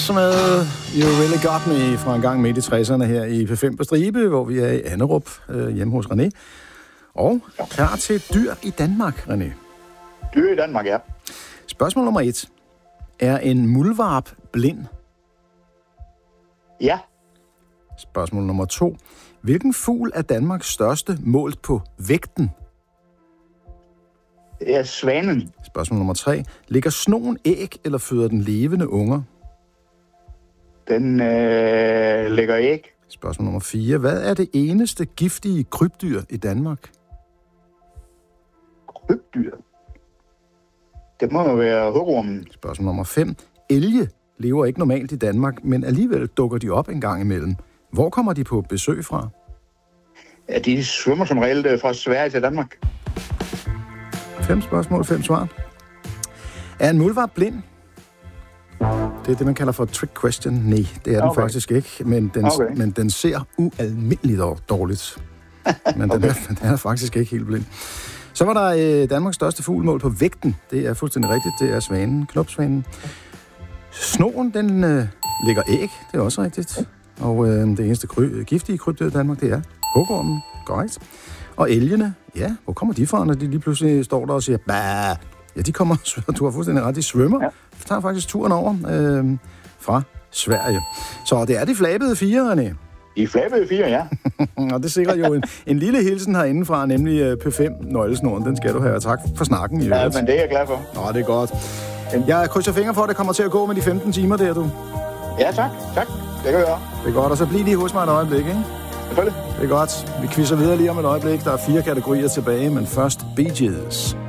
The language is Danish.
Med You Really Got Me fra en gang midt i 60'erne her i P5 på Stribe, hvor vi er i Anderup hjemme hos René. Og klar til et dyr i Danmark, René. Dyr i Danmark, ja. Spørgsmål nummer 1. Er en muldvarp blind? Ja. Spørgsmål nummer 2. Hvilken fugl er Danmarks største målt på vægten? Det er svanen. Spørgsmål nummer 3. Ligger snogen æg, eller føder den levende unger? Den lægger æg. Spørgsmål nummer 4. Hvad er det eneste giftige krybdyr i Danmark? Krybdyr? Det må jo være hugormen. Spørgsmål nummer 5. Elge lever ikke normalt i Danmark, men alligevel dukker de op en gang imellem. Hvor kommer de på besøg fra? Ja, de svømmer som regel fra Sverige til Danmark. 5 spørgsmål, 5 svar. Er en muldvarp blind? Det er det, man kalder for trick question. Nej, det er den faktisk ikke, men den ser ualmindeligt dårligt. Men den er faktisk ikke helt blind. Så var der Danmarks største fuglmål på vægten. Det er fuldstændig rigtigt. Det er svanen, knopsvanen. Snogen, den lægger æg. Det er også rigtigt. Og det eneste giftige krybdyr i Danmark, det er hugormen. Korrekt. Og elgene, ja, hvor kommer de fra, når de lige pludselig står der og siger, bah! Ja, de kommer, du har fuldstændig ret, de svømmer. Ja. De tager faktisk turen over fra Sverige. Så det er de flabede 4, René. De flabede 4, ja. Og det sikrer jo en lille hilsen herindefra, nemlig P5-nøglesnoren. Den skal du have, og tak for snakken. Ja, men det er jeg glad for. Nå, det er godt. Jeg krydser fingre for, at det kommer til at gå med de 15 timer der, du. Ja, tak. Tak. Det kan jeg gøre. Det er godt, og så bliv lige hos mig et øjeblik, ikke? Selvfølgelig. Det er godt. Vi quizzer videre lige om et øjeblik. Der er 4 kategorier tilbage, men først Bee Gees.